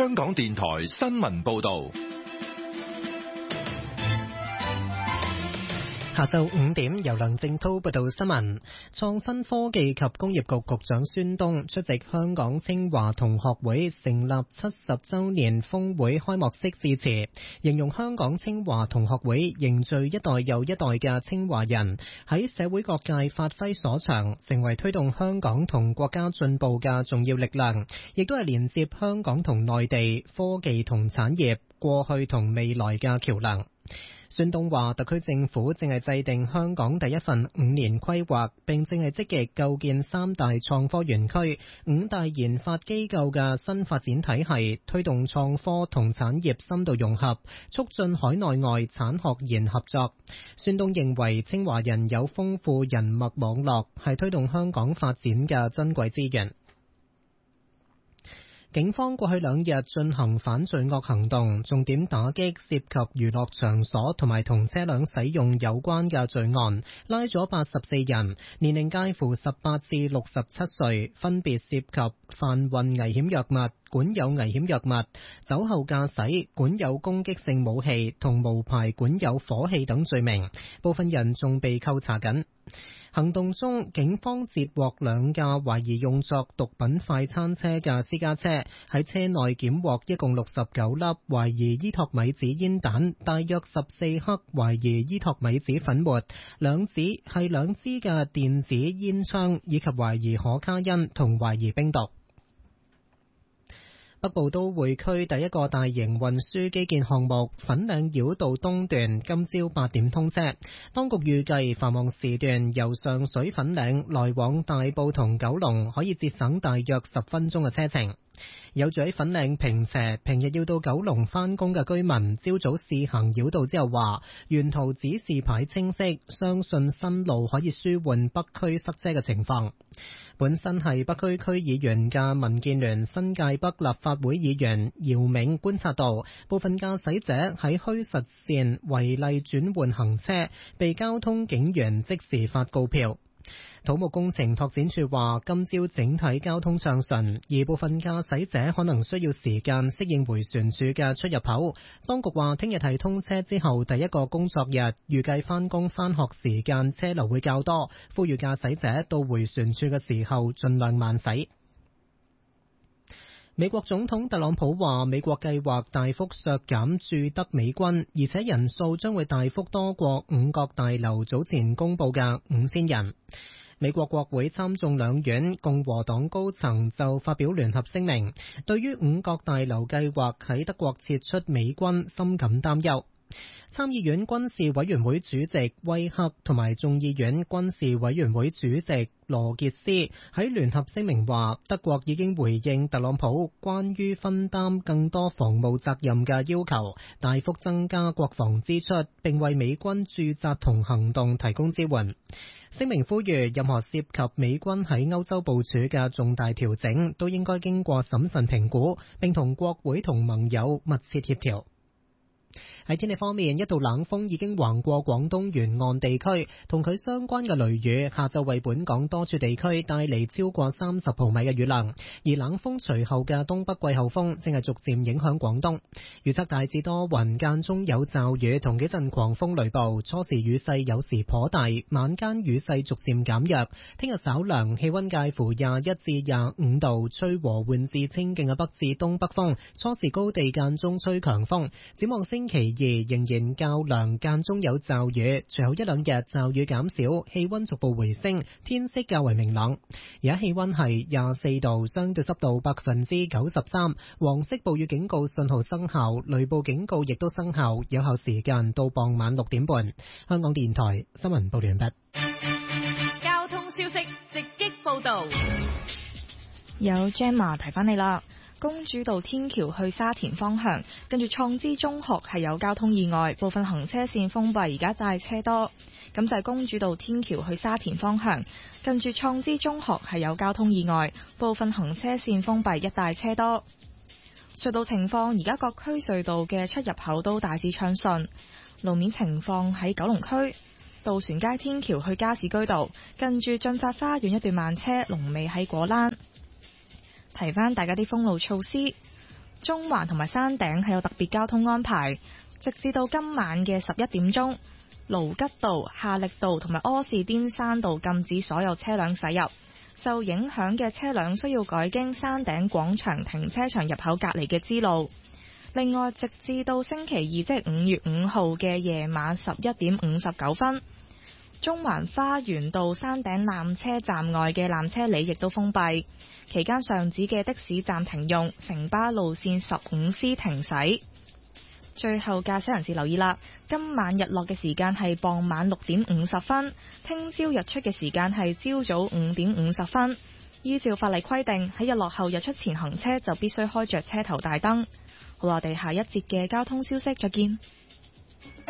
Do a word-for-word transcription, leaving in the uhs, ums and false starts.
香港電台新聞報道。 下晝五點，由梁正濤報道新聞。創新科技及工業局局長孫東出席香港清華同學會成立七十周年峰會開幕式致辭，形容香港清華同學會凝聚一代又一代嘅清華人，喺社會各界發揮所長，成為推動香港同國家進步嘅重要力量，亦都係連接香港同內地科技同產業過去同未來嘅橋梁。孫東話，特區政府正係制定香港第一份五年規劃，並正係積極構建三大創科園區、五大研發機構嘅新發展體系，推動創科同產業深度融合，促進海內外產學研合作。孫東認為，清華人有豐富人脈網絡，係推動香港發展嘅珍貴資源。警方過去兩日進行反罪惡行動，重點打擊涉及娛樂場所同埋同車輛使用有關嘅罪案，拉咗八十四人，年齡介乎十八至六十七歲，分別涉及販運危險藥物、管有危險藥物、酒後駕駛、管有攻擊性武器同無牌管有火器等罪名，部分人仲被扣查緊。行動中，警方截獲兩架懷疑用作毒品快餐車嘅私家車，喺車內檢獲一共六十九粒懷疑伊托米子煙彈，大約十四克懷疑伊托米子粉末，兩支係兩支嘅電子煙槍，以及懷疑可卡因同懷疑冰毒。北部都會區第一個大型運輸基建項目粉嶺繞道東段今朝八點通車，當局預計繁忙時段由上水粉嶺來往大埔同九龍可以節省大約十分鐘嘅車程。有住喺粉嶺坪輋平日要到九龍返工嘅居民，朝早試行繞道之後話，沿途指示牌清晰，相信新路可以舒緩北區塞車嘅情況。本身係北區區議員嘅民建聯新界北立法會議員姚銘觀察到，部分駕駛者喺虛實線違例轉換行車，被交通警員即時發告票。土木工程拓展署話，今朝整體交通暢順，而部分駕駛者可能需要時間適應回旋處嘅出入口。當局話，聽日係通車之後第一個工作日，預計返工返學時間車流會較多，呼籲駕駛者到回旋處嘅時候盡量慢駛。美國總統特朗普話，美國計劃大幅削減駐德美軍，而且人數將會大幅多過五角大樓早前公佈嘅五千人。美國國會參眾兩院共和黨高層就發表聯合聲明，對於五角大樓計劃喺德國撤出美軍深感擔憂。參議院軍事委員會主席威克同埋眾議院軍事委員會主席羅傑斯喺聯合聲明話，德國已經回應特朗普關於分擔更多防務責任嘅要求，大幅增加國防支出，並為美軍駐紮同行動提供支援。聲明呼籲任何涉及美軍喺歐洲部署嘅重大調整，都應該經過審慎評估，並同國會同盟友密切協調。喺天氣方面，一道冷鋒已經橫過廣東沿岸地區，同佢相關嘅雷雨下晝為本港多處地區帶嚟超過三十毫米嘅雨量，而冷鋒隨後嘅東北季候風正係逐漸影響廣東。預測大致多雲，間中有驟雨同幾陣狂風雷暴，初時雨勢有時頗大，晚間雨勢逐漸減弱。聽日稍涼，氣溫介乎廿一至廿五度，吹和緩至清勁嘅北至東北風，初時高地間中吹強風。展望星期二仍然較涼，間中有驟雨，隨後一兩日驟雨減少，氣溫逐步回升，天色較為明朗。而家氣溫係廿四度，相對濕度百分之九十三，黃色暴雨警告信號生效，雷暴警告亦都生效，有效時間到傍晚六點半。香港電台新聞報完畢。 交通消息直擊報道， 有 Gemma 提翻你啦。公主道天橋去沙田方向，跟住創知中學係有交通意外，部分行車線封閉，而家齋車多。咁就係公主道天橋去沙田方向，跟住創知中學係有交通意外，部分行車線封閉，一帶車多。隧道情況，而家各區隧道嘅出入口都大致暢順。路面情況喺九龍區渡船街天橋去加士居道，跟住進發花園一段慢車，龍尾喺果欄。提翻大家啲封路措施， 中環同埋山頂係有特別交通安排，直至到今晚嘅十一點鐘，盧吉道、夏力道同埋柯士甸山道禁止所有車輛駛入，受影響嘅車輛需要改經山頂廣場停車場入口隔離嘅支路。另外，直至到星期二即係五月五號嘅夜晚十一點五十九分，中環花園道山頂纜車站外嘅纜車里亦都封閉，期間上址嘅的，的士暫停用，城巴路線十五 C 停駛。最後駕駛人士留意啦，今晚日落嘅時間係傍晚六點五十分，聽朝日出嘅時間係朝早五點五十分。依照法例規定，喺日落後日出前行車就必須開着車頭大燈。好，我哋下一節嘅交通消息再見。